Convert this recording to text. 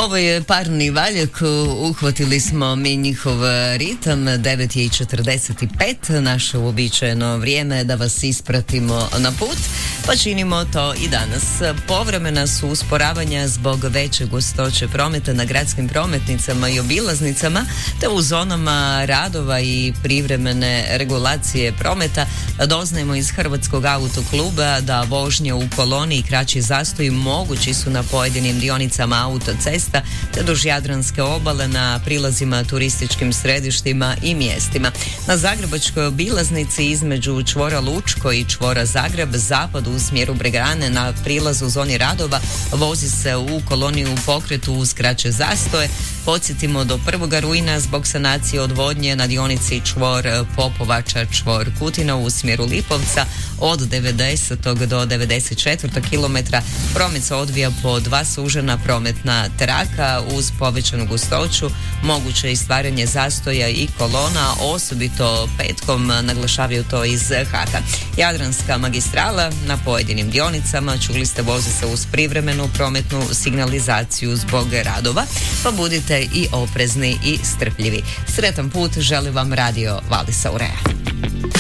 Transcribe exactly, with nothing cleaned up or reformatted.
Ovo je parni valjak, uhvatili smo mi njihov ritam, devet je i četrdeset pet, naše uobičajeno vrijeme da vas ispratimo na put, pa činimo to i danas. Povremena su usporavanja zbog veće gustoće prometa na gradskim prometnicama i obilaznicama, te u zonama radova i privremene regulacije prometa. Doznajemo iz Hrvatskog autokluba da vožnje u koloni i kraći zastoji mogući su na pojedinim dionicama autocesta te duž Jadranske obale na prilazima turističkim središtima i mjestima. Na zagrebačkoj obilaznici između čvora Lučko i čvora Zagreb zapad u smjeru Bregane na prilazu u zoni radova vozi se u koloni u pokretu uz kraće zastoje. Podsjetimo, do prvoga rujna zbog sanacije odvodnje na dionici čvor Popovača čvor Kutina u smjeru Lipovca od devedesetog do devedeset četvrtog kilometra promet se odvija po dva sužena prometna traka uz povećanu gustoću. Moguće je i stvaranje zastoja i kolona, osobito petkom, naglašavaju to iz Haka. Jadranska magistrala na pojedinim dionicama, čuli ste, vozi se uz privremenu prometnu signalizaciju zbog radova, pa budite i oprezni i strpljivi. Sretan put želi vam radio Valisa Urea.